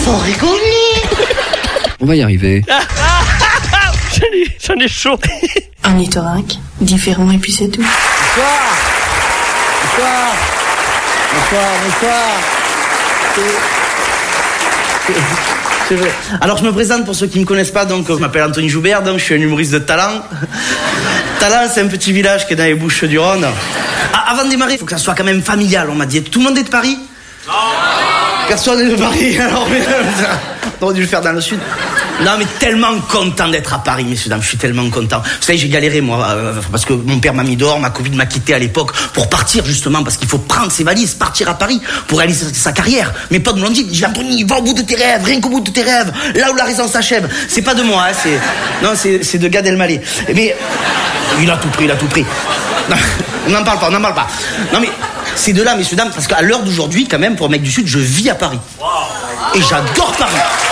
Sans rigoler. On va y arriver. J'en ai chaud. Ornithorynque, différent et puis c'est tout. Bonsoir. Alors je me présente pour ceux qui ne me connaissent pas, donc je m'appelle Anthony Joubert, donc je suis un humoriste de Talent. Talent, c'est un petit village qui est dans les Bouches-du-Rhône. Avant de démarrer, il faut que ça soit quand même familial, on m'a dit. Tout le monde est de Paris ? Non. Personne n'est de Paris, alors on aurait dû le faire dans le sud. Non, mais tellement content d'être à Paris, messieurs, dames, je suis tellement content. Vous savez, j'ai galéré, moi, parce que mon père m'a mis dehors, ma Covid m'a quitté à l'époque, pour partir, justement, parce qu'il faut prendre ses valises, partir à Paris, pour réaliser sa carrière. Mes potes me l'ont dit, j'ai Anthony, va au bout de tes rêves, rien qu'au bout de tes rêves, là où la raison s'achève. C'est pas de moi, hein, c'est de Gad Elmaleh. Mais, il a tout pris. Non, on n'en parle pas. Non, mais, c'est de là, messieurs, dames, parce qu'à l'heure d'aujourd'hui, quand même, pour un mec du Sud, je vis à Paris. Et j'adore Paris.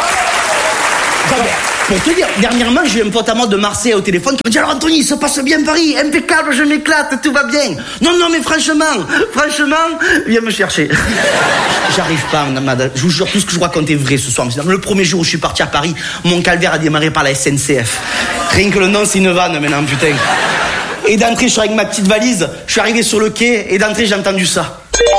Pour te dire, dernièrement, j'ai eu un pote à moi de Marseille au téléphone qui me dit, alors Anthony, il se passe bien Paris, impeccable, je m'éclate, tout va bien. Non, mais franchement, viens me chercher. J'arrive pas, madame. Je vous jure, tout ce que je vous raconte est vrai ce soir. Le premier jour où je suis parti à Paris, mon calvaire a démarré par la SNCF. Rien que le nom, c'est une vanne maintenant, putain. Et d'entrée, je suis avec ma petite valise, je suis arrivé sur le quai, et d'entrée, j'ai entendu ça.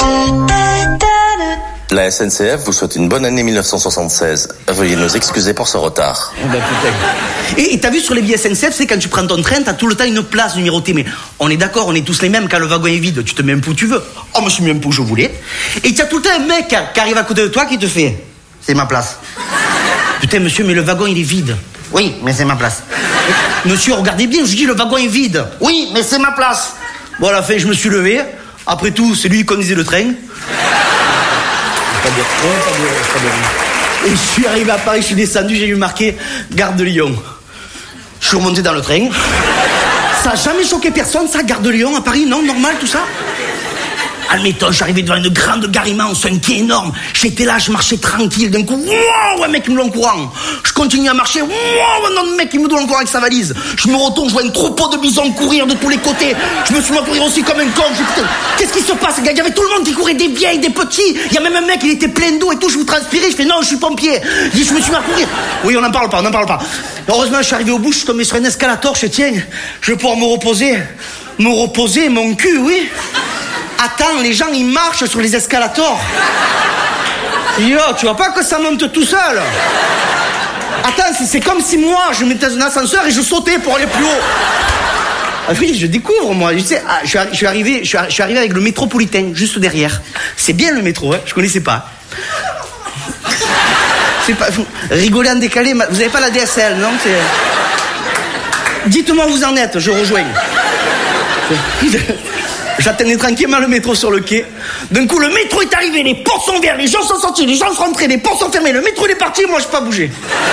La SNCF vous souhaite une bonne année 1976. Veuillez nous excuser pour ce retard. Oh ben putain. Et t'as vu sur les billets SNCF, c'est quand tu prends ton train, t'as tout le temps une place numérotée. Mais on est d'accord, on est tous les mêmes. Quand le wagon est vide, tu te mets un peu où tu veux. Oh, moi je suis mis un peu où je voulais. Et t'as tout le temps un mec qui arrive à côté de toi qui te fait, c'est ma place. Putain monsieur, mais le wagon il est vide. Oui, mais c'est ma place. Monsieur, regardez bien, je dis le wagon est vide. Oui, mais c'est ma place. Bon, à la fin, je me suis levé. Après tout, c'est lui qui conduisait le train. Pas bien. Et je suis arrivé à Paris, je suis descendu, j'ai eu marqué Gare de Lyon. Je suis remonté dans le train. Ça n'a jamais choqué personne, ça, Gare de Lyon à Paris, non, normal tout ça. Admettons, je suis arrivé devant une grande gare immense, un quai énorme. J'étais là, je marchais tranquille. D'un coup, wow, un mec qui me donne le courant. Je continue à marcher, wow, un autre mec qui me donne le courant avec sa valise. Je me retourne, je vois un troupeau de bisons courir de tous les côtés. Je me suis mis à courir aussi comme un con. Putain, qu'est-ce qui se passe, gars? Il y avait tout le monde qui courait, des vieilles, des petits. Il y a même un mec, il était plein d'eau et tout. Je vous transpirais. Je fais non, je suis pompier. Je me suis mis à courir. Oui, on n'en parle pas. Heureusement, je suis arrivé au bout, je suis tombé sur un escalator. Je fais tiens, je vais pouvoir me reposer, mon cul, oui. Attends, les gens, ils marchent sur les escalators. Yo, tu vois pas que ça monte tout seul? Attends, c'est comme si moi, je mettais dans un ascenseur et je sautais pour aller plus haut. Ah oui, je découvre, moi. Tu sais, je suis arrivé avec le métropolitain, juste derrière. C'est bien le métro, hein, je connaissais pas. C'est pas... Rigoler en décalé, vous avez pas la DSL, non? Dites-moi où vous en êtes, je rejoins. J'attendais tranquillement le métro sur le quai. D'un coup, le métro est arrivé, les portes sont ouvertes, les gens sont sortis, les gens sont rentrés, les portes sont fermées, le métro il est parti, moi je n'ai pas bougé.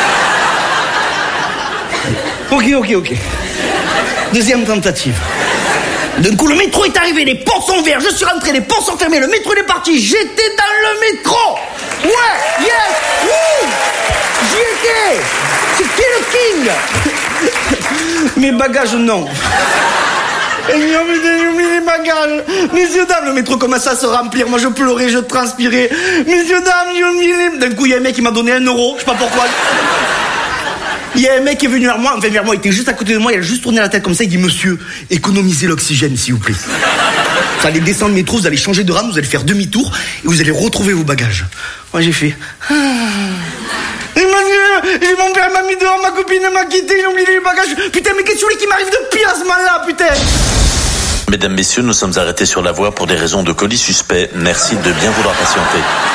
Ok. Deuxième tentative. D'un coup, le métro est arrivé, les portes sont ouvertes, je suis rentré, les portes sont fermées, le métro il est parti, j'étais dans le métro. Ouais, yes, wouh, j'y étais. C'était le king. Mes bagages, non. Ils ont mis les bagages. Messieurs, dames, le métro commençait à se remplir. Moi, je pleurais, je transpirais. Messieurs, dames, ils ont mis les... D'un coup, il y a un mec qui m'a donné 1 euro. Je sais pas pourquoi. Il y a un mec qui est venu vers moi. Il était juste à côté de moi. Il a juste tourné la tête comme ça. Il dit, monsieur, économisez l'oxygène, s'il vous plaît. Vous allez descendre le métro, vous allez changer de rame, vous allez faire demi-tour et vous allez retrouver vos bagages. Moi, j'ai fait... Mon père m'a mis dehors, ma copine m'a quitté, j'ai oublié les bagages. Putain, mais qu'est-ce qui m'arrive de pire à ce moment-là, putain? Mesdames, messieurs, nous sommes arrêtés sur la voie pour des raisons de colis suspect. Merci de bien vouloir patienter.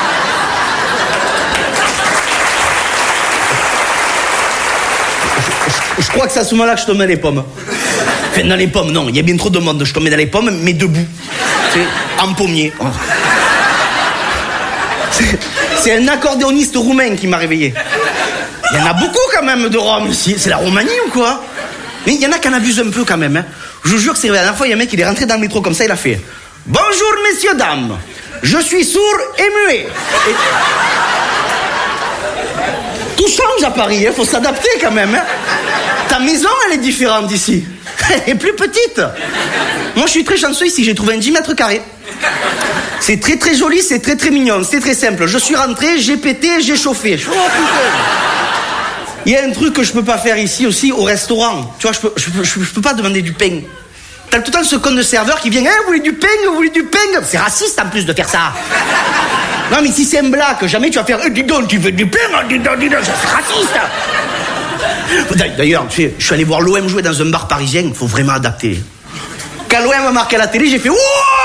Je crois que c'est à ce moment-là que je tombais dans les pommes. Enfin, dans les pommes, non, il y a bien trop de monde. Je tombais dans les pommes, mais debout. C'est en pommier. C'est un accordéoniste roumain qui m'a réveillé. Il y en a beaucoup quand même de Rome ici. C'est la Roumanie ou quoi? Mais il y en a qui en abusent un peu quand même. Hein. Je vous jure que c'est vrai. La dernière fois, il y a un mec qui est rentré dans le métro comme ça, il a fait « Bonjour messieurs, dames, je suis sourd et muet. » Tout change à Paris, il faut s'adapter quand même. Hein. Ta maison, elle est différente ici. Elle est plus petite. Moi, je suis très chanceux ici, j'ai trouvé un 10 mètres carrés. C'est très très joli, c'est très très mignon, c'est très simple. Je suis rentré, j'ai pété, j'ai chauffé. Oh putain. Il y a un truc que je peux pas faire ici aussi au restaurant. Tu vois, je peux pas demander du pain. T'as tout le temps ce con de serveur qui vient, vous voulez du pain, vous voulez du pain. C'est raciste en plus de faire ça. Non mais si c'est un blague, jamais tu vas faire, dis donc, tu veux du pain, dis donc, c'est raciste. D'ailleurs, tu sais, je suis allé voir l'OM jouer dans un bar parisien, il faut vraiment adapter. Quand l'OM a marqué à la télé, j'ai fait, ouais,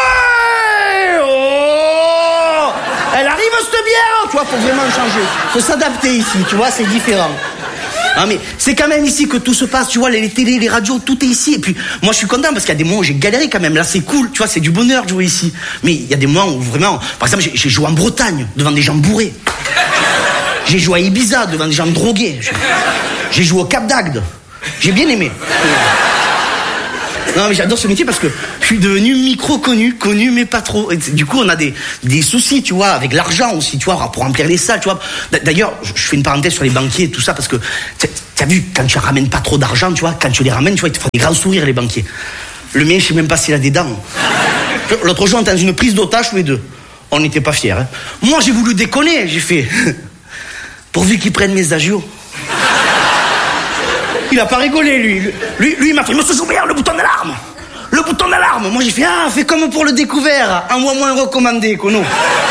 oh, elle arrive cette bière, tu vois, faut vraiment changer. Faut s'adapter ici, tu vois, c'est différent. Non mais c'est quand même ici que tout se passe, tu vois, les télés, les radios, tout est ici. Et puis moi je suis content parce qu'il y a des moments où j'ai galéré quand même. Là c'est cool, tu vois, c'est du bonheur de jouer ici. Mais il y a des moments où vraiment, par exemple j'ai joué en Bretagne devant des gens bourrés. J'ai joué à Ibiza devant des gens drogués. J'ai joué au Cap d'Agde. J'ai bien aimé. Non mais j'adore ce métier parce que je suis devenu connu mais pas trop. Et du coup on a des soucis, tu vois, avec l'argent aussi, tu vois, pour remplir les salles, tu vois. D'ailleurs, je fais une parenthèse sur les banquiers et tout ça parce que t'as vu, quand tu ramènes pas trop d'argent, tu vois, quand tu les ramènes, tu vois, ils te font des grands sourires les banquiers. Le mien, je sais même pas s'il a des dents. L'autre jour, on était dans une prise d'otage tous les deux. On n'était pas fiers. Hein. Moi, j'ai voulu déconner, j'ai fait pourvu qu'ils prennent mes agios. Il a pas rigolé, lui. Lui, il m'a fait, monsieur Joubert, le bouton d'alarme. Le bouton d'alarme. Moi, j'ai fait, fais comme pour le découvert. Envoie-moi un recommandé, Kono.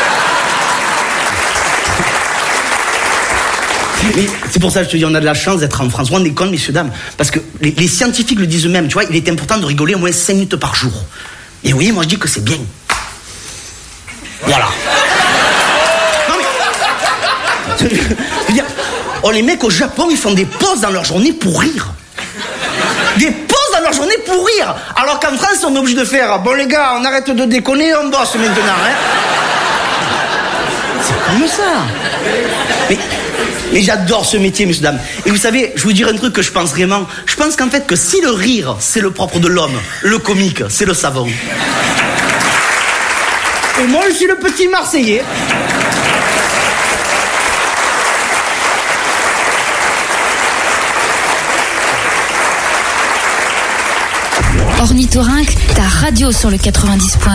Mais c'est pour ça que je te dis, on a de la chance d'être en France. On est con, messieurs, dames. Parce que les scientifiques le disent eux-mêmes, tu vois, il est important de rigoler au moins 5 minutes par jour. Et oui, moi, je dis que c'est bien. Voilà. Non, mais... Je veux dire... Oh, les mecs au Japon, ils font des pauses dans leur journée pour rire. Des pauses dans leur journée pour rire. Alors qu'en France, on est obligé de faire, bon les gars, on arrête de déconner, on bosse maintenant. Hein. C'est comme ça. Mais j'adore ce métier, messieurs, dames. Et vous savez, je vous dire un truc que je pense vraiment. Je pense qu'en fait, que si le rire, c'est le propre de l'homme, le comique, c'est le savon. Et moi, je suis le petit Marseillais. Ornithorynque, ta radio sur le 90.